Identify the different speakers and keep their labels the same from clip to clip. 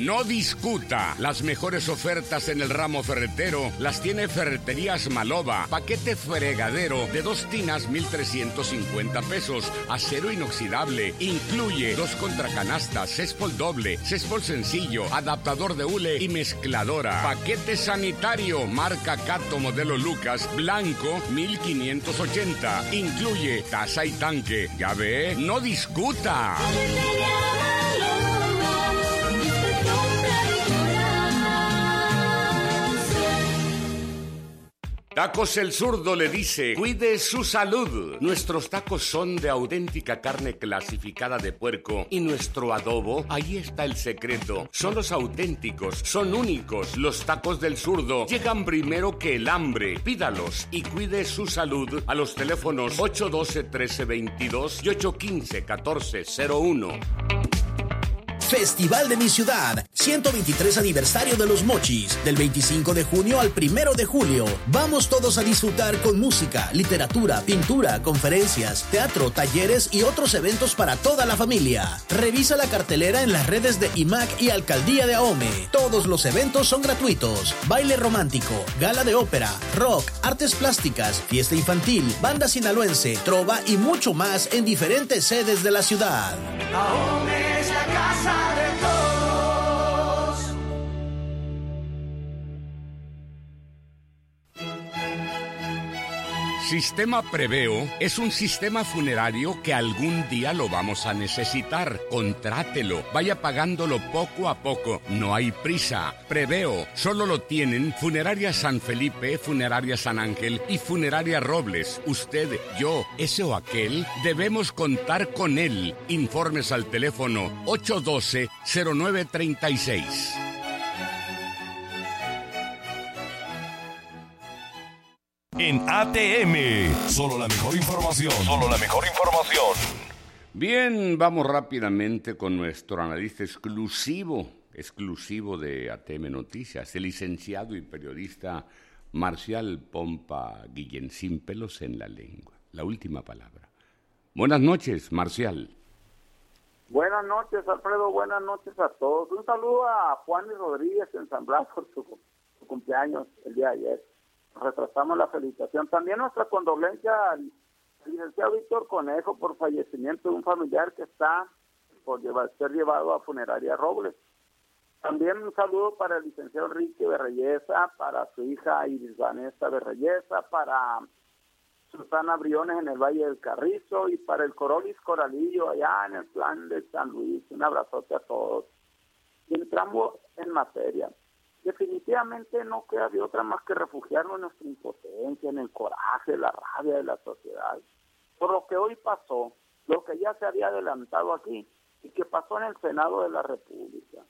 Speaker 1: no discuta. Las mejores ofertas en el ramo ferretero las tiene Ferreterías Maloba. Paquete fregadero de 2 tinas, 1,350 pesos. Acero inoxidable. Incluye 2 contracanastas, céspol doble, céspol sencillo, adaptador de hule y mezcladora. Paquete sanitario, marca Cato, modelo Lucas, blanco, 1,580. Incluye taza y tanque. Ya ve, no discuta. Tacos El Zurdo le dice, cuide su salud. Nuestros tacos son de auténtica carne clasificada de puerco y nuestro adobo, ahí está el secreto. Son los auténticos, son únicos. Los tacos del Zurdo llegan primero que el hambre. Pídalos y cuide su salud a los teléfonos 812-1322 y 815-1401.
Speaker 2: Festival de mi ciudad, 123 aniversario de Los Mochis, del 25 de junio al 1 de julio. Vamos todos a disfrutar con música, literatura, pintura, conferencias, teatro, talleres y otros eventos para toda la familia. Revisa la cartelera en las redes de IMAC y Alcaldía de Ahome. Todos los eventos son gratuitos. Baile romántico, gala de ópera, rock, artes plásticas, fiesta infantil, banda sinaloense, trova y mucho más en diferentes sedes de la ciudad.
Speaker 3: Ahome es la casa de todos.
Speaker 1: Sistema Preveo es un sistema funerario que algún día lo vamos a necesitar. Contrátelo, vaya pagándolo poco a poco, no hay prisa. Preveo solo lo tienen Funeraria San Felipe, Funeraria San Ángel y Funeraria Robles. Usted, yo, ese o aquel, debemos contar con él. Informes al teléfono 812-0936.
Speaker 4: En ATM, solo la mejor información. Solo la mejor información.
Speaker 1: Bien, vamos rápidamente con nuestro analista exclusivo de ATM Noticias, el licenciado y periodista Marcial Pompa Guillén, sin pelos en la lengua. La última palabra. Buenas noches, Marcial.
Speaker 5: Buenas noches, Alfredo. Buenas noches a todos. Un saludo a Juan y Rodríguez en San Blas por su cumpleaños el día de ayer. Retrasamos la felicitación. También nuestra condolencia al licenciado Víctor Conejo por fallecimiento de un familiar que está por ser llevado a Funeraria Robles. También un saludo para el licenciado Enrique Berreyesa, para su hija Iris Vanessa Berreyesa, para Susana Briones en el Valle del Carrizo y para el Corolis Coralillo allá en el plan de San Luis. Un abrazote a todos. Y entramos en materia. Definitivamente no queda de otra más que refugiarnos en nuestra impotencia, en el coraje, la rabia de la sociedad. Por lo que hoy pasó, lo que ya se había adelantado aquí y que pasó en el Senado de la República.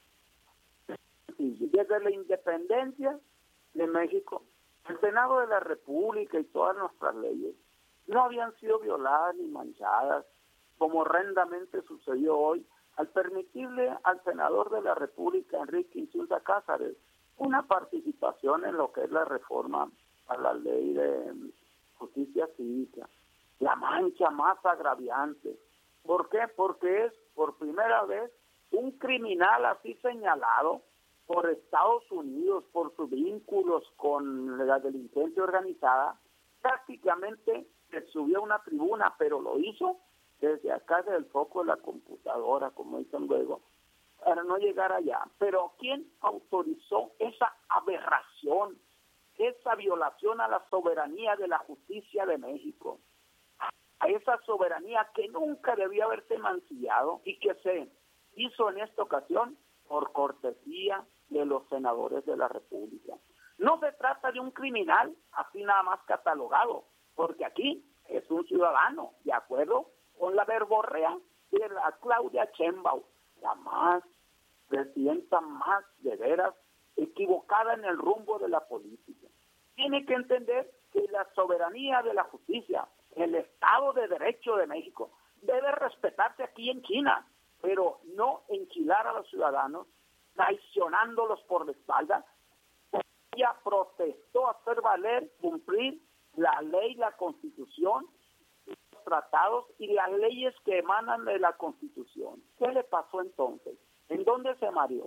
Speaker 5: Desde la independencia de México, el Senado de la República y todas nuestras leyes no habían sido violadas ni manchadas, como horrendamente sucedió hoy, al permitirle al senador de la República, Enrique Insulza Cázares, una participación en lo que es la reforma a la ley de justicia cívica. La mancha más agraviante. ¿Por qué? Porque es por primera vez un criminal así señalado por Estados Unidos, por sus vínculos con la delincuencia organizada, prácticamente se subió a una tribuna, pero lo hizo desde acá, desde el foco de la computadora, como dicen luego, para no llegar allá. Pero ¿quién autorizó esa aberración, esa violación a la soberanía de la justicia de México? A esa soberanía que nunca debía haberse mancillado y que se hizo en esta ocasión por cortesía de los senadores de la República. No se trata de un criminal así nada más catalogado, porque aquí es un ciudadano, de acuerdo con la verborrea de la Claudia Sheinbaum, la más presidenta más de veras equivocada en el rumbo de la política. Tiene que entender que la soberanía de la justicia, el Estado de Derecho de México, debe respetarse aquí en China, pero no enchilar a los ciudadanos, traicionándolos por la espalda. Ella protestó hacer valer, cumplir la ley, la Constitución, los tratados y las leyes que emanan de la Constitución. ¿Qué le pasó entonces? ¿En dónde se mareó?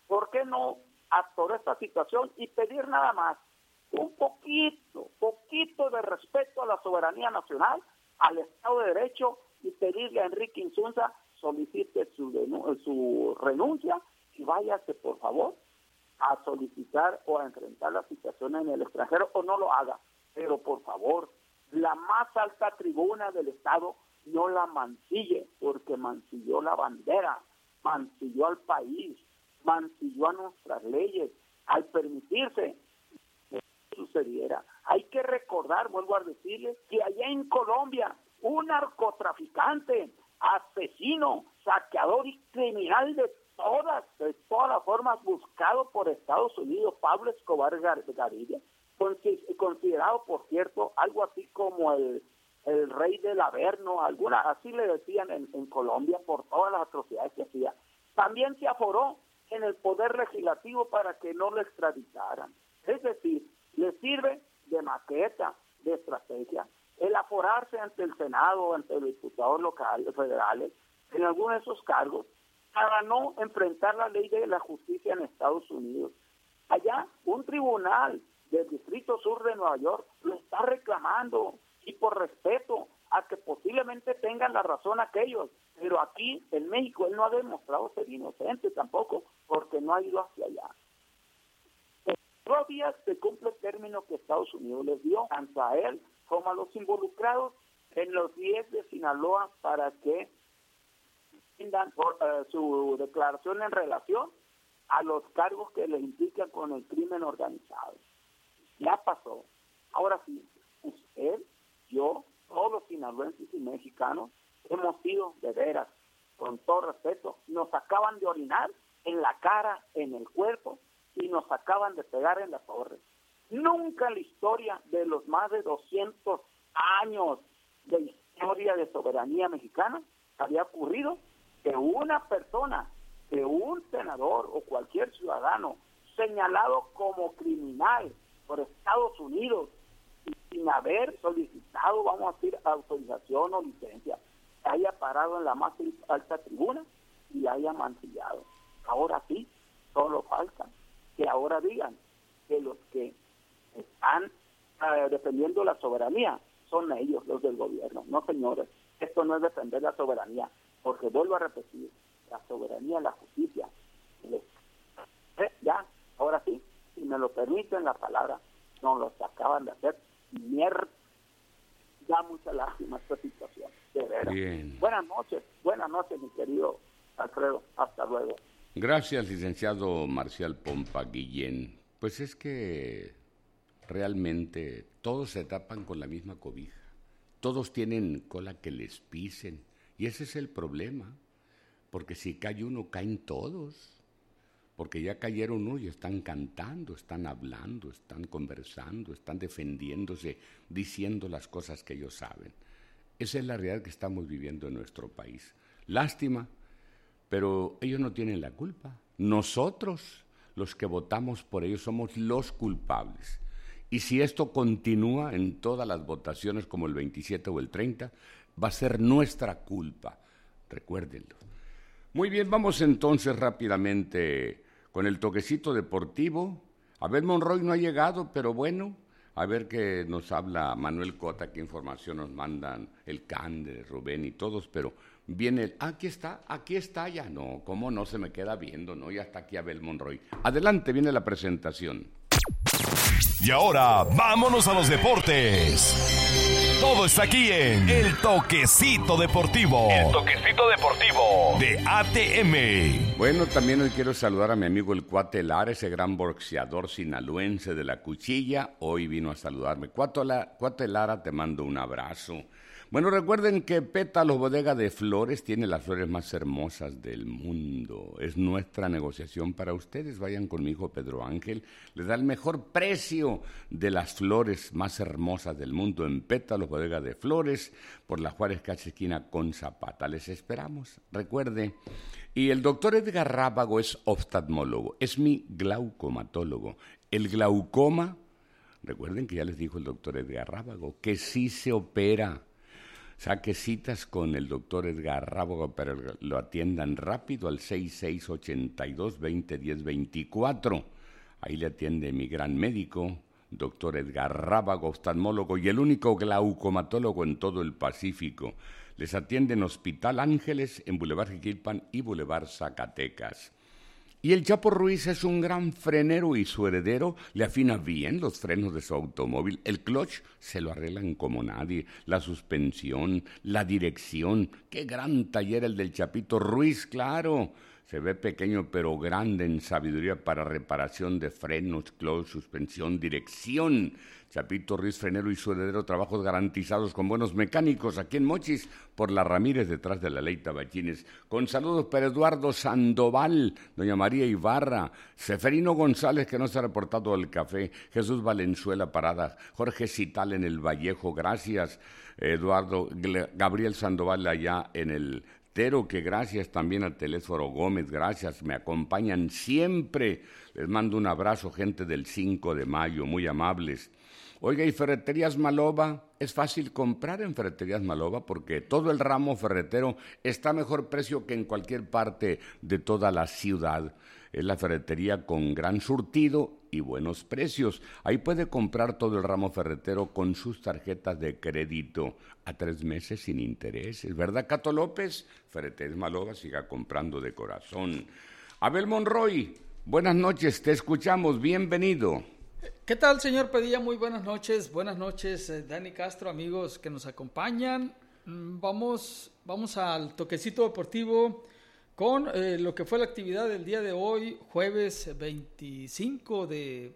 Speaker 5: ¿por qué no toda esta situación y pedir nada más un poquito de respeto a la soberanía nacional, al Estado de Derecho, y pedirle a Enrique Insunza solicite su renuncia y váyase, por favor, a solicitar o a enfrentar la situación en el extranjero, o no lo haga. Pero, por favor, la más alta tribuna del Estado no la mancille, porque mancilló la bandera, mancilló al país, mancilló a nuestras leyes, al permitirse que sucediera. Hay que recordar, vuelvo a decirles, que allá en Colombia, un narcotraficante, asesino, saqueador y criminal de todas las formas, buscado por Estados Unidos, Pablo Escobar Gaviria, considerado, por cierto, algo así como el rey del Averno, así le decían en Colombia, por todas las atrocidades que hacía. También se aforó en el poder legislativo para que no lo extraditaran. Es decir, le sirve de maqueta, de estrategia, el aforarse ante el Senado, ante los diputados locales, federales, en alguno de esos cargos, para no enfrentar la ley de la justicia en Estados Unidos. Allá, un tribunal del Distrito Sur de Nueva York lo está reclamando, y por respeto a que posiblemente tengan la razón aquellos, pero aquí en México él no ha demostrado ser inocente tampoco, porque no ha ido hacia allá. En 2 días se cumple el término que Estados Unidos les dio, tanto a él como a los involucrados en los 10 de Sinaloa, para que brindan su declaración en relación a los cargos que les implican con el crimen organizado. Ya pasó. Ahora sí, usted, yo, todos los sinaloenses y mexicanos hemos sido, de veras, con todo respeto, nos acaban de orinar en la cara, en el cuerpo, y nos acaban de pegar en la torre. Nunca en la historia de los más de 200 años de historia de soberanía mexicana había ocurrido que una persona, que un senador o cualquier ciudadano señalado como criminal por Estados Unidos y sin haber solicitado, vamos a decir, autorización o licencia, haya parado en la más alta tribuna y haya mancillado. Ahora sí, solo falta que ahora digan que los que están defendiendo la soberanía son ellos, los del gobierno. No, señores, esto no es defender la soberanía, porque vuelvo a repetir, la soberanía, la justicia. Ya, ahora sí, si me lo permiten la palabra, nos los acaban de hacer mierda. Da mucha lástima esta situación, de veras.
Speaker 1: Bien.
Speaker 5: Buenas noches, mi querido Alfredo, hasta luego.
Speaker 1: Gracias, licenciado Marcial Pompa Guillén. Pues es que realmente todos se tapan con la misma cobija, todos tienen cola que les pisen, y ese es el problema, porque si cae uno, caen todos, porque ya cayeron uno y están cantando, están hablando, están conversando, están defendiéndose, diciendo las cosas que ellos saben. Esa es la realidad que estamos viviendo en nuestro país. Lástima, pero ellos no tienen la culpa. Nosotros, los que votamos por ellos, somos los culpables. Y si esto continúa en todas las votaciones como el 27 o el 30, va a ser nuestra culpa. Recuérdenlo. Muy bien, vamos entonces rápidamente con el toquecito deportivo. Abel Monroy no ha llegado, pero bueno, a ver qué nos habla Manuel Cota, qué información nos mandan el Cande, Rubén y todos, pero viene aquí está ya. No, cómo no, se me queda viendo, ¿no? Ya está aquí Abel Monroy. Adelante, viene la presentación.
Speaker 4: Y ahora, vámonos a los deportes. Todo está aquí en El Toquecito Deportivo. El Toquecito Deportivo de ATM.
Speaker 1: Bueno, también hoy quiero saludar a mi amigo el Cuate Lara, ese gran boxeador sinaloense de la cuchilla. Hoy vino a saludarme. Cuate Lara, te mando un abrazo. Bueno, recuerden que Pétalos Bodega de Flores tiene las flores más hermosas del mundo. Es nuestra negociación para ustedes. Vayan con mi hijo Pedro Ángel. Les da el mejor precio de las flores más hermosas del mundo en Pétalos Bodega de Flores por la Juárez Calle esquina con Zapata. Les esperamos. Recuerde. Y el doctor Edgar Rábago es oftalmólogo. Es mi glaucomatólogo. El glaucoma, recuerden que ya les dijo el doctor Edgar Rábago, que sí se opera. Saque citas con el doctor Edgar Rábago, pero lo atiendan rápido al 6682-2010-24. Ahí le atiende mi gran médico, doctor Edgar Rábago, oftalmólogo y el único glaucomatólogo en todo el Pacífico. Les atiende en Hospital Ángeles, en Boulevard Jiquilpan y Boulevard Zacatecas. Y el Chapo Ruiz es un gran frenero y su heredero le afina bien los frenos de su automóvil. El clutch se lo arreglan como nadie, la suspensión, la dirección. ¡Qué gran taller el del Chapito Ruiz, claro! Se ve pequeño pero grande en sabiduría para reparación de frenos, clutch, suspensión, dirección. Chapito Ruiz, frenero y su heredero, trabajos garantizados con buenos mecánicos aquí en Mochis por la Ramírez detrás de la Ley Tabachines. Con saludos para Eduardo Sandoval, doña María Ibarra, Seferino González que no se ha reportado del café, Jesús Valenzuela Parada, Jorge Cital en el Vallejo, gracias. Eduardo, Gabriel Sandoval allá en el Tero, que gracias también a Telésforo Gómez, gracias, me acompañan siempre. Les mando un abrazo, gente del 5 de mayo, muy amables. Oiga, y Ferreterías Maloba, es fácil comprar en Ferreterías Maloba porque todo el ramo ferretero está a mejor precio que en cualquier parte de toda la ciudad. Es la ferretería con gran surtido y buenos precios. Ahí puede comprar todo el ramo ferretero con sus tarjetas de crédito a 3 meses sin intereses. ¿Verdad, Cato López? Ferreterías Maloba, siga comprando de corazón. Abel Monroy, buenas noches, te escuchamos, bienvenido.
Speaker 6: ¿Qué tal, señor Padilla? Muy buenas noches, Dani Castro, amigos que nos acompañan. Vamos al toquecito deportivo con lo que fue la actividad del día de hoy, jueves 25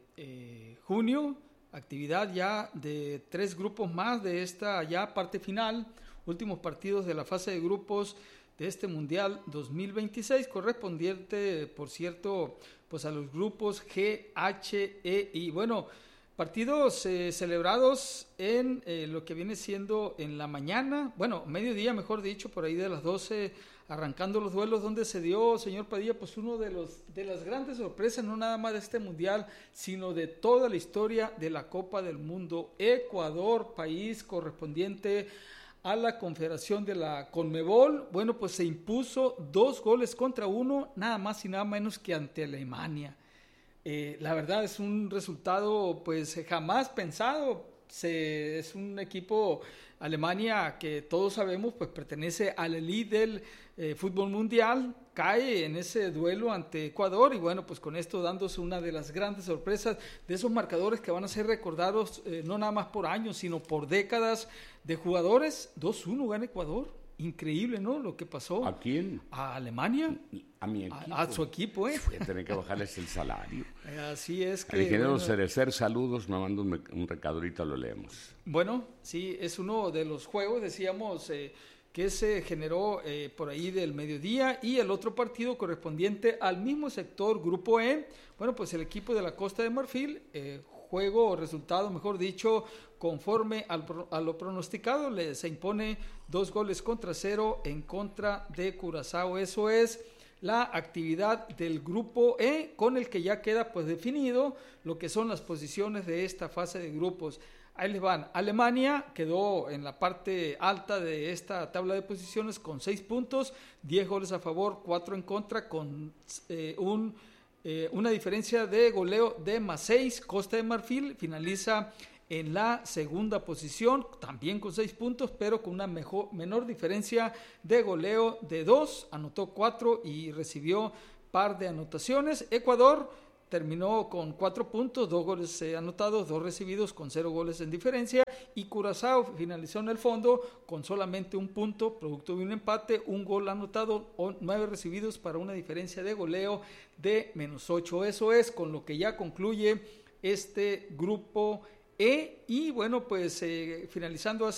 Speaker 6: de junio, actividad ya de 3 grupos más de esta ya parte final, últimos partidos de la fase de grupos de este Mundial 2026, correspondiente, por cierto, pues a los grupos G, H, E y bueno, partidos celebrados en lo que viene siendo en la mañana, bueno, mediodía mejor dicho, por ahí de las 12, arrancando los duelos, donde se dio, señor Padilla, pues uno de las grandes sorpresas, no nada más de este Mundial, sino de toda la historia de la Copa del Mundo. Ecuador, país correspondiente a la Confederación de la Conmebol, bueno, pues se impuso 2-1, nada más y nada menos que ante Alemania. La verdad es un resultado pues jamás pensado. Es un equipo, Alemania, que todos sabemos pues pertenece a la elite del fútbol mundial, cae en ese duelo ante Ecuador y bueno, pues con esto dándose una de las grandes sorpresas de esos marcadores que van a ser recordados no nada más por años, sino por décadas de jugadores. 2-1 gana Ecuador. Increíble, ¿no? Lo que pasó.
Speaker 1: ¿A quién?
Speaker 6: A Alemania.
Speaker 1: A mi equipo.
Speaker 6: A su equipo,
Speaker 1: Voy a tener que bajarles el salario.
Speaker 6: Así es que...
Speaker 1: El ingeniero Cerecer, saludos, me manda un recado, ahorita lo leemos.
Speaker 6: Bueno, sí, es uno de los juegos, decíamos, que se generó por ahí del mediodía, y el otro partido correspondiente al mismo sector, Grupo E, bueno, pues el equipo de la Costa de Marfil, juego o resultado, mejor dicho, conforme a lo pronosticado, se impone 2-0 en contra de Curazao. Eso es la actividad del Grupo E, con el que ya queda pues definido lo que son las posiciones de esta fase de grupos. Ahí les van. Alemania quedó en la parte alta de esta tabla de posiciones con 6 puntos, 10 goles a favor, 4 en contra, con una diferencia de goleo de +6. Costa de Marfil finaliza en la segunda posición, también con 6 puntos, pero con una menor diferencia de goleo de 2, anotó 4 y recibió par de anotaciones. Ecuador terminó con 4 puntos, 2 goles anotados, 2 recibidos, con 0 goles en diferencia, y Curazao finalizó en el fondo con solamente 1 punto, producto de un empate, 1 gol anotado, 9 recibidos para una diferencia de goleo de -8. Eso es con lo que ya concluye este grupo E, y bueno, pues finalizando